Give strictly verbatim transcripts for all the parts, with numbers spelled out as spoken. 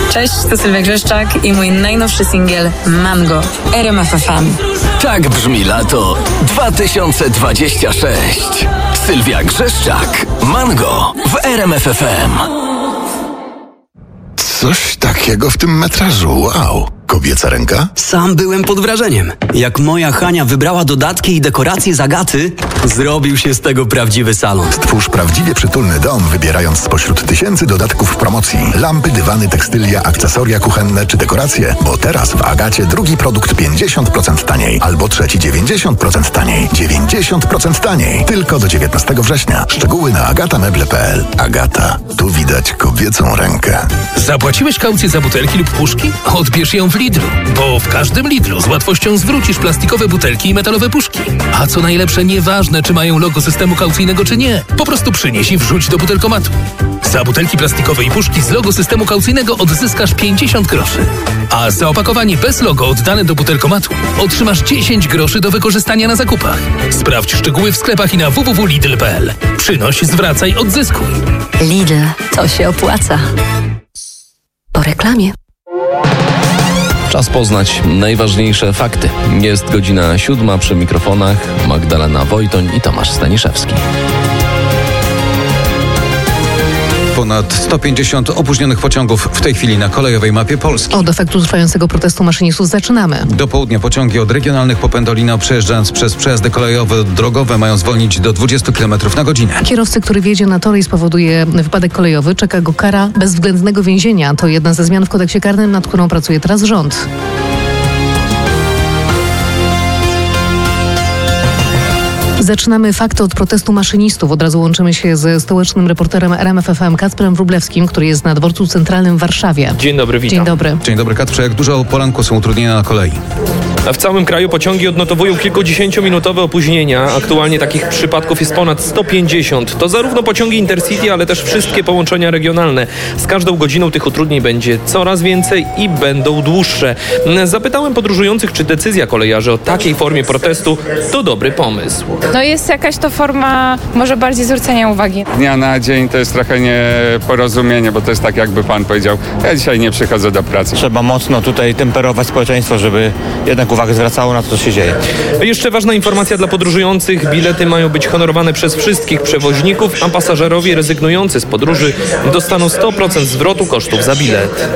Cześć, to Sylwia Grzeszczak i mój najnowszy singiel Mango w R M F F M. Tak brzmi lato dwa tysiące dwadzieścia sześć. Sylwia Grzeszczak, Mango w R M F F M. Coś takiego w tym metrażu, wow. Kobieca ręka? Sam byłem pod wrażeniem. Jak moja Hania wybrała dodatki i dekoracje z Agaty, zrobił się z tego prawdziwy salon. Stwórz prawdziwie przytulny dom, wybierając spośród tysięcy dodatków w promocji. Lampy, dywany, tekstylia, akcesoria kuchenne czy dekoracje. Bo teraz w Agacie drugi produkt pięćdziesiąt procent taniej, albo trzeci dziewięćdziesiąt procent taniej. dziewięćdziesiąt procent taniej. Tylko do dziewiętnastego września. Szczegóły na agatameble kropka p l. Agata. Tu widać kobiecą rękę. Zapłaciłeś kaucję za butelki lub puszki? Odbierz ją w Lidlu, bo w każdym Lidlu z łatwością zwrócisz plastikowe butelki i metalowe puszki. A co najlepsze, nieważne, czy mają logo systemu kaucyjnego, czy nie. Po prostu przynieś i wrzuć do butelkomatu. Za butelki plastikowe i puszki z logo systemu kaucyjnego odzyskasz pięćdziesiąt groszy. A za opakowanie bez logo oddane do butelkomatu otrzymasz dziesięć groszy do wykorzystania na zakupach. Sprawdź szczegóły w sklepach i na w w w kropka lidl kropka p l. Przynoś, zwracaj, odzyskuj. Lidl, to się opłaca. Po reklamie. Czas poznać najważniejsze fakty. Jest godzina siódma, przy mikrofonach Magdalena Wojtoń i Tomasz Staniszewski. Ponad sto pięćdziesiąt opóźnionych pociągów w tej chwili na kolejowej mapie Polski. Od efektu trwającego protestu maszynistów zaczynamy. Do południa pociągi od regionalnych po Pendolino, przejeżdżając przez przejazdy kolejowe, drogowe, mają zwolnić do dwudziestu kilometrów na godzinę. Kierowcy, który wjedzie na tory i spowoduje wypadek kolejowy, czeka go kara bezwzględnego więzienia. To jedna ze zmian w kodeksie karnym, nad którą pracuje teraz rząd. Zaczynamy fakty od protestu maszynistów. Od razu łączymy się ze stołecznym reporterem R M F F M Kacprem Wróblewskim, który jest na dworcu centralnym w Warszawie. Dzień dobry, witam. Dzień dobry. Dzień dobry, Kacprze. Jak dużo Polanku są utrudnienia na kolei? W całym kraju pociągi odnotowują kilkudziesięciominutowe opóźnienia. Aktualnie takich przypadków jest ponad sto pięćdziesiąt. To zarówno pociągi Intercity, ale też wszystkie połączenia regionalne. Z każdą godziną tych utrudnień będzie coraz więcej i będą dłuższe. Zapytałem podróżujących, czy decyzja kolejarzy o takiej formie protestu to dobry pomysł. No jest jakaś to forma może bardziej zwrócenia uwagi. Dnia na dzień to jest trochę nieporozumienie, bo to jest tak, jakby pan powiedział, ja dzisiaj nie przychodzę do pracy. Trzeba mocno tutaj temperować społeczeństwo, żeby jednak uwagę zwracało na to, co się dzieje. Jeszcze ważna informacja dla podróżujących. Bilety mają być honorowane przez wszystkich przewoźników, a pasażerowie rezygnujący z podróży dostaną sto procent zwrotu kosztów za bilet.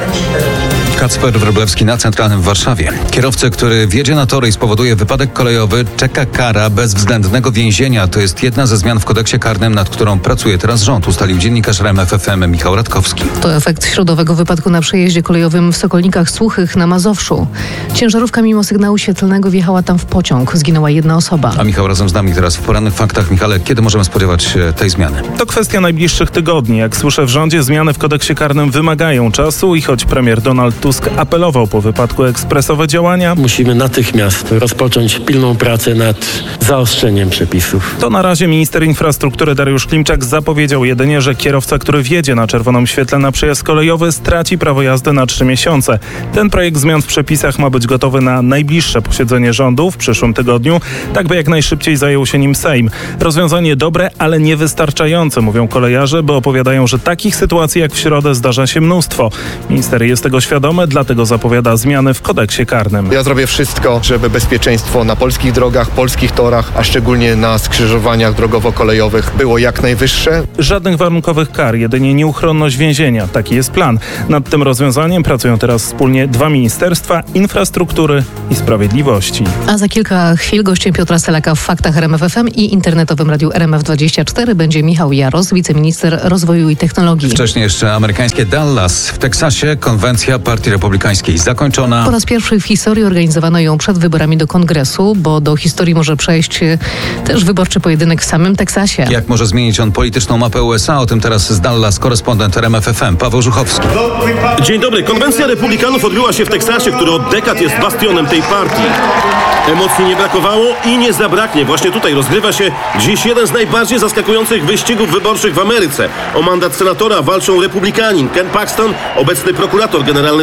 Kacper Wróblewski na centralnym w Warszawie. Kierowcę, który wjedzie na tory i spowoduje wypadek kolejowy, czeka kara bezwzględnego więzienia. To jest jedna ze zmian w kodeksie karnym, nad którą pracuje teraz rząd, ustalił dziennikarz R M F F M Michał Radkowski. To efekt środowego wypadku na przejeździe kolejowym w Sokolnikach Suchych na Mazowszu. Ciężarówka mimo sygnału świetlnego wjechała tam w pociąg. Zginęła jedna osoba. A Michał razem z nami teraz w porannych faktach. Michale, kiedy możemy spodziewać się tej zmiany? To kwestia najbliższych tygodni. Jak słyszę w rządzie, zmiany w kodeksie karnym wymagają czasu i choć premier Donald Tusk apelował po wypadku ekspresowe działania, musimy natychmiast rozpocząć pilną pracę nad zaostrzeniem przepisów. To na razie minister infrastruktury Dariusz Klimczak zapowiedział jedynie, że kierowca, który wjedzie na czerwonym świetle na przejazd kolejowy, straci prawo jazdy na trzy miesiące. Ten projekt zmian w przepisach ma być gotowy na najbliższe posiedzenie rządu w przyszłym tygodniu, tak by jak najszybciej zajął się nim Sejm. Rozwiązanie dobre, ale niewystarczające, mówią kolejarze, bo opowiadają, że takich sytuacji jak w środę zdarza się mnóstwo. Minister jest tego świadomy, dlatego zapowiada zmiany w kodeksie karnym. Ja zrobię wszystko, żeby bezpieczeństwo na polskich drogach, polskich torach, a szczególnie na skrzyżowaniach drogowo-kolejowych było jak najwyższe. Żadnych warunkowych kar, jedynie nieuchronność więzienia. Taki jest plan. Nad tym rozwiązaniem pracują teraz wspólnie dwa ministerstwa: infrastruktury i sprawiedliwości. A za kilka chwil gościem Piotra Selaka w Faktach R M F F M i internetowym radiu R M F dwadzieścia cztery będzie Michał Jaros, wiceminister rozwoju i technologii. Wcześniej jeszcze amerykańskie Dallas. W Teksasie konwencja Partii Republikańskiej zakończona. Po raz pierwszy w historii organizowano ją przed wyborami do Kongresu, bo do historii może przejść też wyborczy pojedynek w samym Teksasie. Jak może zmienić on polityczną mapę U S A? O tym teraz z Dallas korespondent R M F F M Paweł Żuchowski. Dzień dobry. Konwencja Republikanów odbyła się w Teksasie, który od dekad jest bastionem tej partii. Emocji nie brakowało i nie zabraknie. Właśnie tutaj rozgrywa się dziś jeden z najbardziej zaskakujących wyścigów wyborczych w Ameryce. O mandat senatora walczą republikanin Ken Paxton, obecny prokurator generalny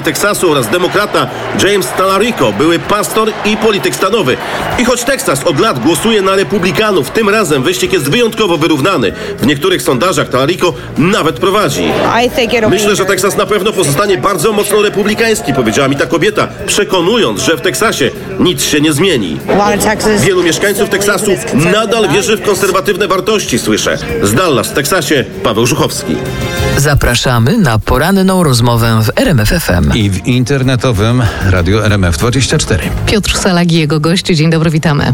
Teksasu oraz demokrata James Talarico, były pastor i polityk stanowy. I choć Teksas od lat głosuje na republikanów, tym razem wyścig jest wyjątkowo wyrównany. W niektórych sondażach Talarico nawet prowadzi. Myślę, że Teksas na pewno pozostanie bardzo mocno republikański, powiedziała mi ta kobieta, przekonując, że w Teksasie nic się nie zmieni. Wielu mieszkańców Teksasu nadal wierzy w konserwatywne wartości, słyszę. Z Dallas w Teksasie Paweł Żuchowski. Zapraszamy na poranną rozmowę w R M F F M. I w internetowym Radio R M F dwadzieścia cztery. Piotr Salagi, jego gość. Dzień dobry, witamy.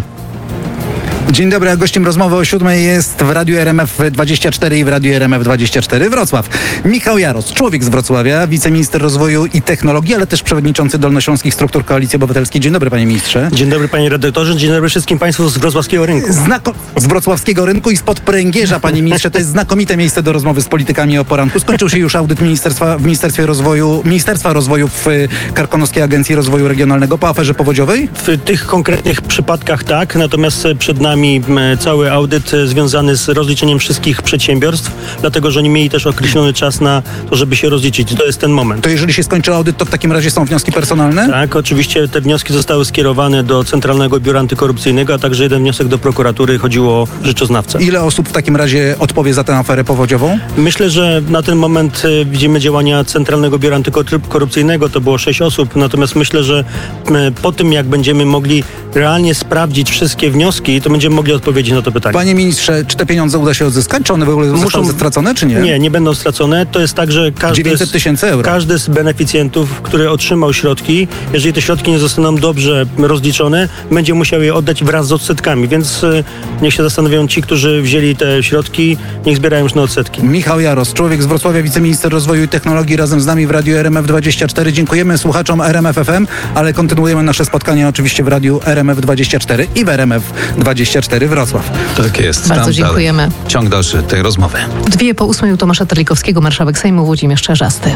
Dzień dobry, a gościem rozmowy o siódmej jest w Radiu R M F dwadzieścia cztery i w Radiu R M F dwadzieścia cztery Wrocław. Michał Jaros, człowiek z Wrocławia, wiceminister rozwoju i technologii, ale też przewodniczący Dolnośląskich Struktur Koalicji Obywatelskiej. Dzień dobry, panie ministrze. Dzień dobry, panie redaktorze. Dzień dobry wszystkim państwu z wrocławskiego rynku. Znako- z wrocławskiego rynku i spod pręgierza, panie ministrze. To jest znakomite miejsce do rozmowy z politykami o poranku. Skończył się już audyt ministerstwa, w Ministerstwie Rozwoju, Ministerstwa Rozwoju w Karkonoskiej Agencji Rozwoju Regionalnego po aferze powodziowej? W tych konkretnych przypadkach tak, natomiast przed nami cały audyt związany z rozliczeniem wszystkich przedsiębiorstw, dlatego że oni mieli też określony czas na to, żeby się rozliczyć. To jest ten moment. To jeżeli się skończy audyt, to w takim razie są wnioski personalne? Tak, oczywiście te wnioski zostały skierowane do Centralnego Biura Antykorupcyjnego, a także jeden wniosek do prokuratury, chodziło o rzeczoznawcę. Ile osób w takim razie odpowie za tę aferę powodziową? Myślę, że na ten moment widzimy działania Centralnego Biura Antykorupcyjnego, to było sześć osób, natomiast myślę, że po tym jak będziemy mogli realnie sprawdzić wszystkie wnioski, to będziemy mogli odpowiedzieć na to pytanie. Panie ministrze, czy te pieniądze uda się odzyskać? Czy one w ogóle zostaną Muszą... stracone, czy nie? Nie, nie będą stracone. To jest tak, że każdy dziewięćset tysięcy euro. Każdy z beneficjentów, który otrzymał środki, jeżeli te środki nie zostaną dobrze rozliczone, będzie musiał je oddać wraz z odsetkami, więc y, niech się zastanawiają ci, którzy wzięli te środki, niech zbierają już na odsetki. Michał Jaros, człowiek z Wrocławia, wiceminister rozwoju i technologii, razem z nami w Radiu R M F dwadzieścia cztery. Dziękujemy słuchaczom R M F F M, ale kontynuujemy nasze spotkanie oczywiście w Radiu R M F dwadzieścia cztery i w R M F dwadzieścia cztery Wrocław. Tak jest. Bardzo Tam dziękujemy. Dalej. Ciąg dalszy tej rozmowy. Dwie po ósmej u Tomasza Terlikowskiego, marszałek Sejmu Włodzimierz Czarzasty.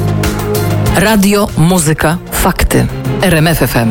Radio, muzyka, fakty. R M F F M.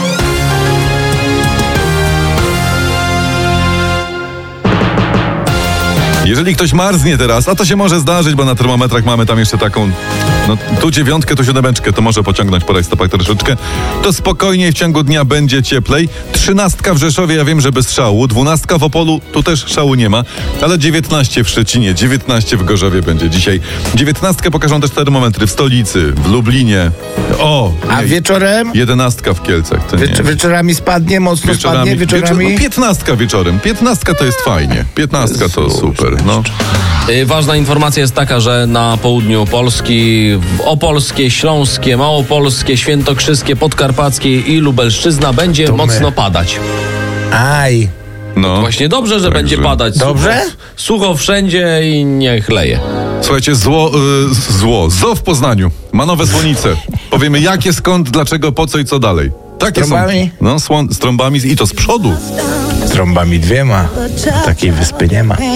Jeżeli ktoś marznie teraz, a to się może zdarzyć, bo na termometrach mamy tam jeszcze taką, no tu dziewiątkę, tu siódemeczkę, to może pociągnąć po rajstopach troszeczkę, to spokojniej w ciągu dnia będzie cieplej. Trzynastka w Rzeszowie, ja wiem, że bez szału, dwunastka w Opolu, tu też szału nie ma, ale dziewiętnaście w Szczecinie, dziewiętnaście w Gorzowie będzie dzisiaj. dziewiętnastkę pokażą też termometry w stolicy, w Lublinie. O! A nie, wieczorem? jedenastka w Kielcach. To Wiecz- nie. Wieczorami spadnie, mocno Wieczorami, spadnie, wieczorami? Wieczor, no piętnastka wieczorem, piętnastka to jest fajnie, piętnastka to super. No. Ważna informacja jest taka, że na południu Polski, w Opolskie, Śląskie, Małopolskie, Świętokrzyskie, Podkarpackie i Lubelszczyzna będzie To mocno my. padać. Aj. No. Właśnie dobrze, że Także. będzie padać. Dobrze? Sucho, sucho wszędzie i niech leje. Słuchajcie, zło, y, zło, zoo w Poznaniu ma nowe słonice. Powiemy jakie, skąd, dlaczego, po co i co dalej. Takie Z trąbami? są. No, słon, z trąbami i to z przodu. Z trąbami dwiema. Takiej wyspy nie ma.